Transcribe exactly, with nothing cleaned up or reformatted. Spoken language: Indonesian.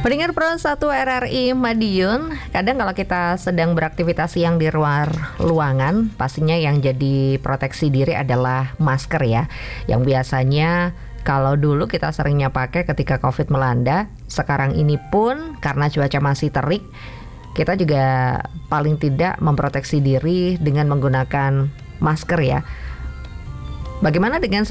Pendengar Pro satu R R I Madiun, kadang kalau kita sedang beraktivitas yang di luar ruangan, pastinya yang jadi proteksi diri adalah masker ya. Yang biasanya kalau dulu kita seringnya pakai ketika COVID melanda, sekarang ini pun karena cuaca masih terik, kita juga paling tidak memproteksi diri dengan menggunakan masker ya. Bagaimana dengan